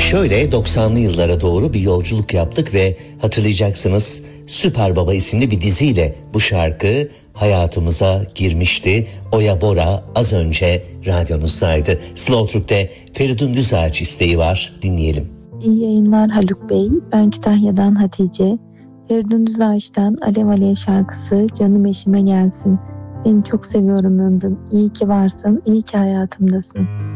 Şöyle 90'lı yıllara doğru bir yolculuk yaptık ve hatırlayacaksınız Süper Baba isimli bir diziyle bu şarkı hayatımıza girmişti. Oya Bora az önce radyonuzdaydı. Slow Türk'te Feridun Düzağaç isteği var, dinleyelim. İyi yayınlar Haluk Bey. Ben Kütahya'dan Hatice. Feridun Düzağaç'tan Alev Alev şarkısı canım eşime gelsin. Seni çok seviyorum ömrüm. İyi ki varsın, iyi ki hayatımdasın.